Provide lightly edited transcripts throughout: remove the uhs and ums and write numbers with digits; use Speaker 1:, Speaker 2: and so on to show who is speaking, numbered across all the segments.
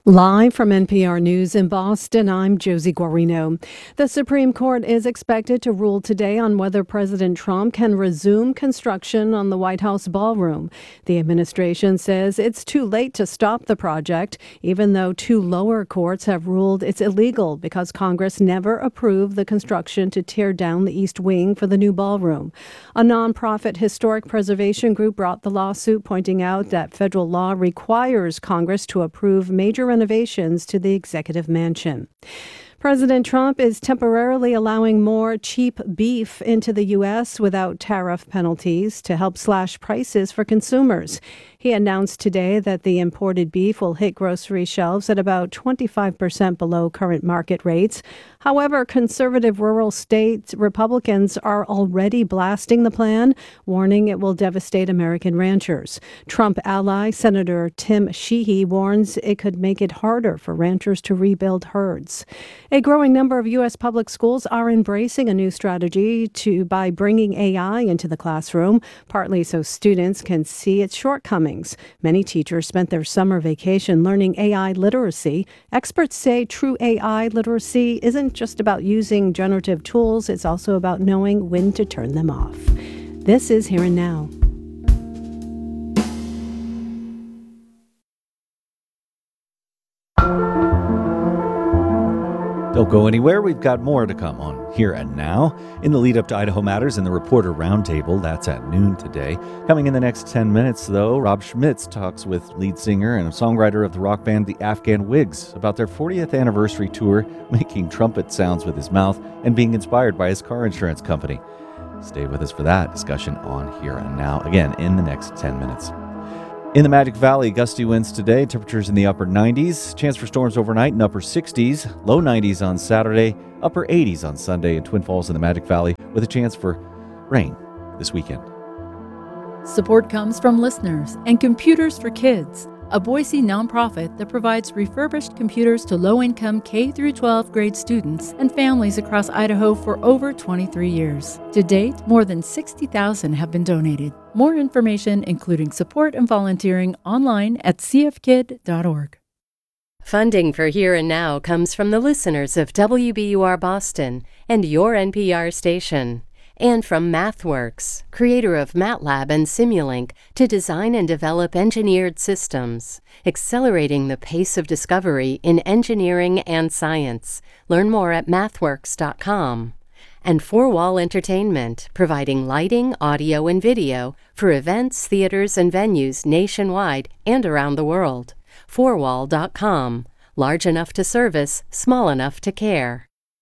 Speaker 1: Live from NPR News in Boston, I'm Josie Guarino. The Supreme Court is expected to rule today on whether President Trump can resume construction on the White House ballroom. The administration says it's too late to stop the project, even though two lower courts have ruled it's illegal because Congress never approved the construction to tear down the East Wing for the new ballroom. A nonprofit historic preservation group brought the lawsuit, pointing out that federal law requires Congress to approve major renovations to the executive mansion. President Trump is temporarily allowing more cheap beef into the U.S. without tariff penalties to help slash prices for consumers. He announced today that the imported beef will hit grocery shelves at about 25% below current market rates. However, conservative rural state Republicans are already blasting the plan, warning it will devastate American ranchers. Trump ally Senator Tim Sheehy warns it could make it harder for ranchers to rebuild herds. A growing number of U.S. public schools are embracing a new strategy by bringing AI into the classroom, partly so students can see its shortcomings. Many teachers spent their summer vacation learning AI literacy. Experts say true AI literacy isn't just about using generative tools, it's also about knowing when to turn them off. This is Here and Now.
Speaker 2: Don't go anywhere. We've got more to come on Here and Now. In the lead up to Idaho Matters and the Reporter Roundtable, that's at noon today. Coming in the next 10 minutes, though, Rob Schmitz talks with lead singer and songwriter of the rock band The Afghan Whigs about their 40th anniversary tour, making trumpet sounds with his mouth and being inspired by his car insurance company. Stay with us for that discussion on Here and Now, again, in the next 10 minutes. In the Magic Valley, gusty winds today, temperatures in the upper 90s, chance for storms overnight in upper 60s, low 90s on Saturday, upper 80s on Sunday in Twin Falls in the Magic Valley, with a chance for rain this weekend.
Speaker 3: Support comes from listeners and Computers for Kids, a Boise nonprofit that provides refurbished computers to low-income K-12 grade students and families across Idaho for over 23 years. To date, more than 60,000 have been donated. More information, including support and volunteering, online at cfkid.org.
Speaker 4: Funding for Here and Now comes from the listeners of WBUR Boston and your NPR station. And from MathWorks, creator of MATLAB and Simulink, to design and develop engineered systems, accelerating the pace of discovery in engineering and science. Learn more at mathworks.com. And Four Wall Entertainment, providing lighting, audio, and video for events, theaters, and venues nationwide and around the world. Fourwall.com. Large enough to service, small enough to care.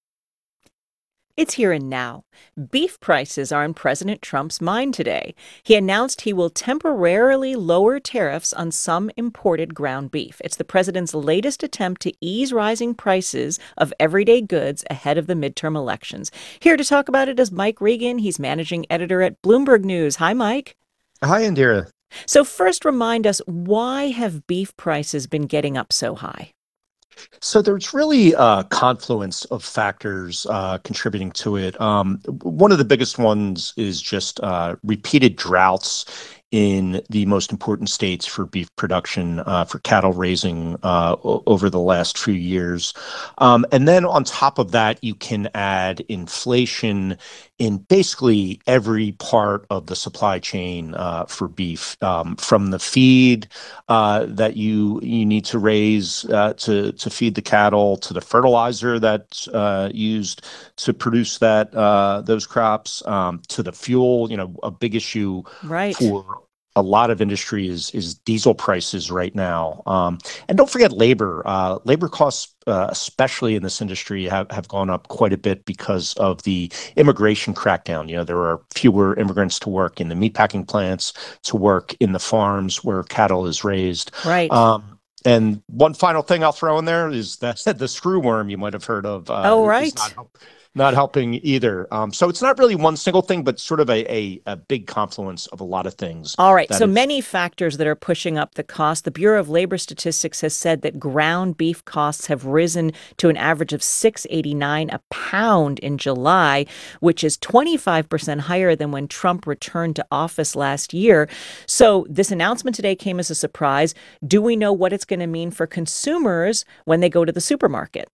Speaker 5: It's Here and Now. Beef prices are in President Trump's mind today. He announced he will temporarily lower tariffs on some imported ground beef. It's the president's latest attempt to ease rising prices of everyday goods ahead of the midterm elections. Here to talk about it is Mike Regan. He's managing editor at Bloomberg News. Hi, Mike.
Speaker 6: Hi, Indira.
Speaker 5: So first, remind us, why have beef prices been getting up so high?
Speaker 6: So there's really a confluence of factors contributing to it. One of the biggest ones is just repeated droughts in the most important states for beef production, for cattle raising over the last few years. And then on top of that, you can add inflation in basically every part of the supply chain for beef, from the feed that you need to raise to feed the cattle, to the fertilizer that's used to produce those crops, to the fuel. A big issue for a lot of industry is diesel prices right now. And don't forget labor. Labor costs, especially in this industry, have gone up quite a bit because of the immigration crackdown. There are fewer immigrants to work in the meatpacking plants, to work in the farms where cattle is raised.
Speaker 5: Right.
Speaker 6: And one final thing I'll throw in there is that the screwworm you might have heard of.
Speaker 5: Right.
Speaker 6: not helping either. So it's not really one single thing, but sort of a big confluence of a lot of things.
Speaker 5: All right. So many factors that are pushing up the cost. The Bureau of Labor Statistics has said that ground beef costs have risen to an average of $6.89 a pound in July, which is 25% higher than when Trump returned to office last year. So this announcement today came as a surprise. Do we know what it's going to mean for consumers when they go to the supermarket?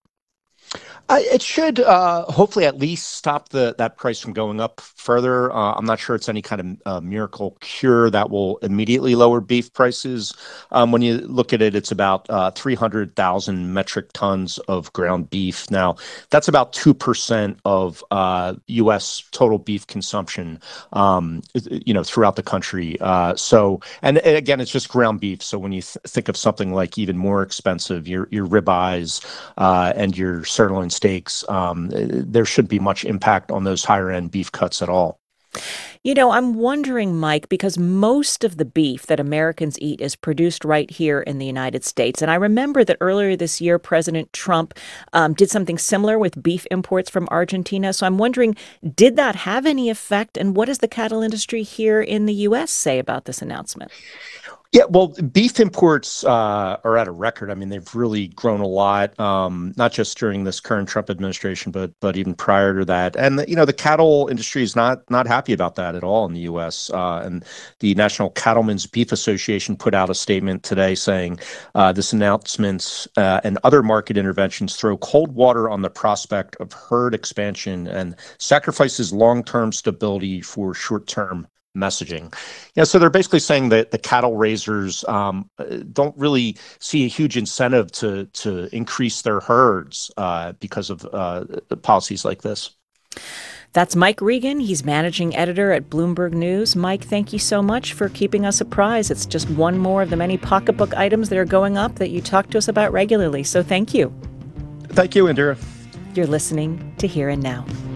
Speaker 6: It should hopefully at least stop that price from going up further. I'm not sure it's any kind of miracle cure that will immediately lower beef prices. When you look at it, it's about 300,000 metric tons of ground beef. Now, that's about 2% of U.S. total beef consumption, throughout the country. And again, it's just ground beef. So when you think of something like even more expensive, your ribeyes and your sirloin steaks, there shouldn't be much impact on those higher end beef cuts at all.
Speaker 5: I'm wondering, Mike, because most of the beef that Americans eat is produced right here in the United States. And I remember that earlier this year, President Trump did something similar with beef imports from Argentina. So I'm wondering, did that have any effect? And what does the cattle industry here in the U.S. say about this announcement?
Speaker 6: Yeah, well, beef imports are at a record. I mean, they've really grown a lot, not just during this current Trump administration, but even prior to that. And the cattle industry is not happy about that at all in the U.S. And the National Cattlemen's Beef Association put out a statement today saying this announcement and other market interventions throw cold water on the prospect of herd expansion and sacrifices long-term stability for short-term messaging. So they're basically saying that the cattle raisers don't really see a huge incentive to increase their herds because of policies like this.
Speaker 5: That's Mike Regan. He's managing editor at Bloomberg News. Mike, thank you so much for keeping us apprised. It's just one more of the many pocketbook items that are going up that you talk to us about regularly. So thank you.
Speaker 6: Thank you, Indira.
Speaker 5: You're listening to Here and Now.